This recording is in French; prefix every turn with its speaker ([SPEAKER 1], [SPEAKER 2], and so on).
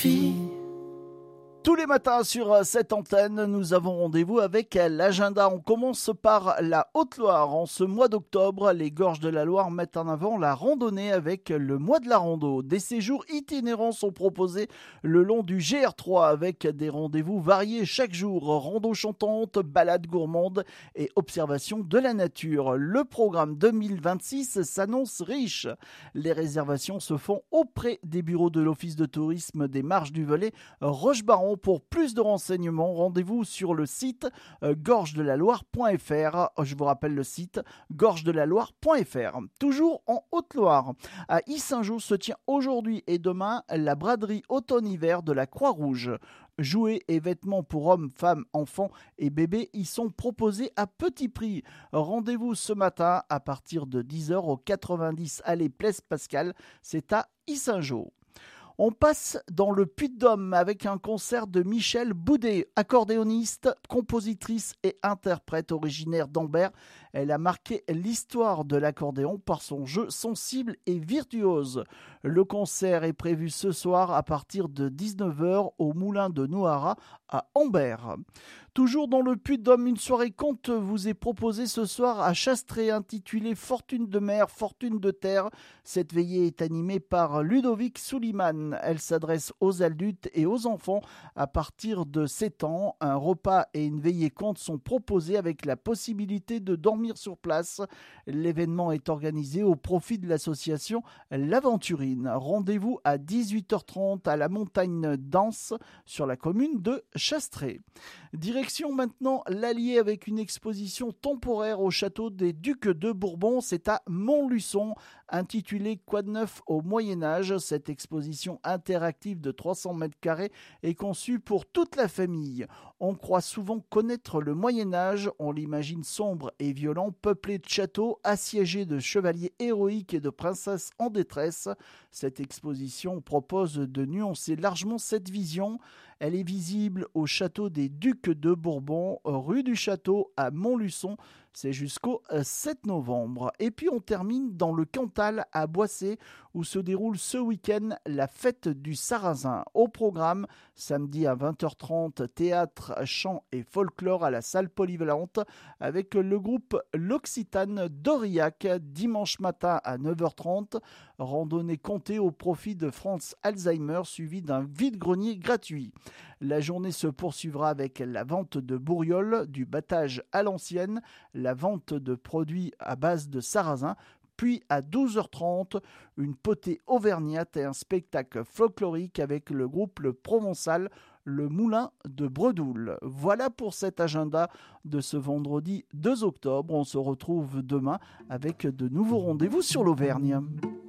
[SPEAKER 1] suffit.
[SPEAKER 2] Tous les matins sur cette antenne, nous avons rendez-vous avec l'agenda. On commence par la Haute-Loire. En ce mois d'octobre, les Gorges de la Loire mettent en avant la randonnée avec le mois de la rando. Des séjours itinérants sont proposés le long du GR3 avec des rendez-vous variés chaque jour. Rando chantante, balade gourmande et observation de la nature. Le programme 2026 s'annonce riche. Les réservations se font auprès des bureaux de l'Office de tourisme des Marges du Velay, Roche-Baron. Pour plus de renseignements, rendez-vous sur le site gorgedelaloire.fr. Je vous rappelle le site gorgedelaloire.fr. Toujours en Haute-Loire, à Yssingeaux se tient aujourd'hui et demain la braderie automne-hiver de la Croix-Rouge. Jouets et vêtements pour hommes, femmes, enfants et bébés y sont proposés à petit prix. Rendez-vous ce matin à partir de 10h au 90 allée Place Pascal. C'est à Yssingeaux. On passe dans le Puy-de-Dôme avec un concert de Michèle Boudet, accordéoniste, compositrice et interprète originaire d'Ambert. Elle a marqué l'histoire de l'accordéon par son jeu sensible et virtuose. Le concert est prévu ce soir à partir de 19h au Moulin de Nohara à Ambert. Toujours dans le Puy-de-Dôme, une soirée conte vous est proposée ce soir à Chastré intitulée Fortune de mer, fortune de terre. Cette veillée est animée par Ludovic Souliman. Elle s'adresse aux adultes et aux enfants à partir de 7 ans. Un repas et une veillée conte sont proposés avec la possibilité de dormir sur place. L'événement est organisé au profit de l'association L'Aventurine. Rendez-vous à 18h30 à la Montagne d'Anse sur la commune de Chastré. Direction maintenant l'Allier avec une exposition temporaire au château des Ducs de Bourbon. C'est à Montluçon, intitulée Quoi de neuf au Moyen-Âge. Cette exposition interactive de 300 mètres carrés est conçue pour toute la famille. On croit souvent connaître le Moyen-Âge, on l'imagine sombre et violent, peuplé de châteaux, assiégé de chevaliers héroïques et de princesses en détresse. Cette exposition propose de nuancer largement cette vision. Elle est visible au château des Ducs de Bourbon, rue du Château à Montluçon. C'est jusqu'au 7 novembre. Et puis on termine dans le Cantal à Boissé où se déroule ce week-end la fête du Sarrasin. Au programme, samedi à 20h30, théâtre, chant et folklore à la salle polyvalente avec le groupe L'Occitane d'Aurillac. Dimanche matin à 9h30, randonnée comptée au profit de France Alzheimer suivi d'un vide-grenier gratuit. La journée se poursuivra avec la vente de bourrioles, du battage à l'ancienne, la vente de produits à base de sarrasin, puis à 12h30, une potée auvergnate et un spectacle folklorique avec le groupe Le Provençal, le Moulin de Bredoulle. Voilà pour cet agenda de ce vendredi 2 octobre. On se retrouve demain avec de nouveaux rendez-vous sur l'Auvergne.